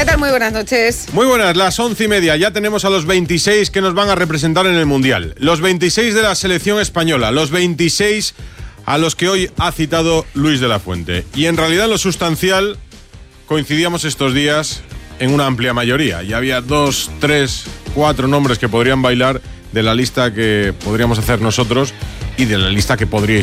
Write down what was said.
¿Qué tal? Muy buenas noches. Muy buenas, las 11:30. Ya tenemos a los 26 que nos van a representar en el Mundial. Los 26 de la selección española. Los 26 a los que hoy ha citado Luis de la Fuente. Y en realidad, en lo sustancial, coincidíamos estos días en una amplia mayoría. Ya había 2, 3, 4 nombres que podrían bailar de la lista que podríamos hacer nosotros y de la lista que podríais